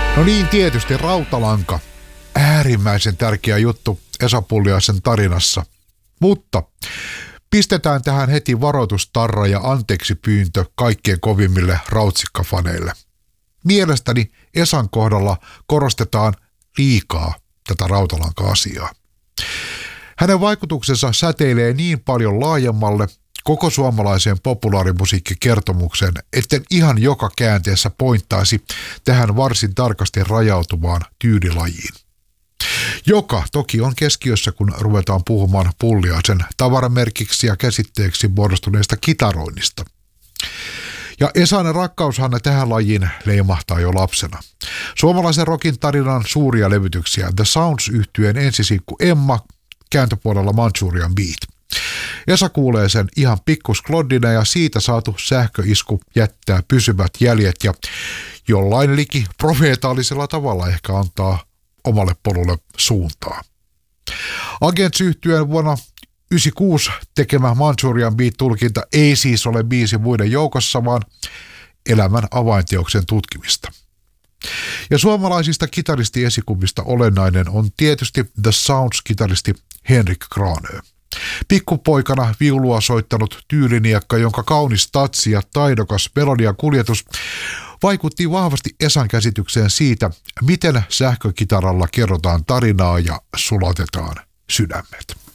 No niin, tietysti rautalanka. Äärimmäisen tärkeä juttu Esa Pulliaisen tarinassa. Mutta pistetään tähän heti varoitustarra ja anteeksi pyyntö kaikkien kovimmille rautsikkafaneille. Mielestäni Esan kohdalla korostetaan liikaa tätä rautalanka-asiaa. Hänen vaikutuksensa säteilee niin paljon laajemmalle koko suomalaiseen populaarimusiikkikertomukseen, etten ihan joka käänteessä pointtaisi tähän varsin tarkasti rajautuvaan tyylilajiin. Joka toki on keskiössä, kun ruvetaan puhumaan Pulliaisen tavaramerkiksi ja käsitteeksi muodostuneesta kitaroinnista. Ja Esan rakkaushan tähän lajiin leimahtaa jo lapsena. Suomalaisen rockin tarinan suuria levytyksiä The Sounds-yhtyeen ensisinkku Emma, kääntöpuolella Manchurian Beat. Esa kuulee sen ihan pikkuskloddina ja siitä saatu sähköisku jättää pysyvät jäljet ja jollain liki profeetaalisella tavalla ehkä antaa omalle polulle suuntaa. Agents-yhtyeen vuonna 1996 tekemä Manchurian Beat-tulkinta ei siis ole biisi muiden joukossa, vaan elämän avainteoksen tutkimista. Ja suomalaisista kitaristiiesikuvista olennainen on tietysti The Sounds-kitaristi Henrik Granö. Pikkupoikana viulua soittanut tyyliniekka, jonka kaunis tatsi ja taidokas melodian kuljetus vaikutti vahvasti Esan käsitykseen siitä, miten sähkökitaralla kerrotaan tarinaa ja sulatetaan sydämet.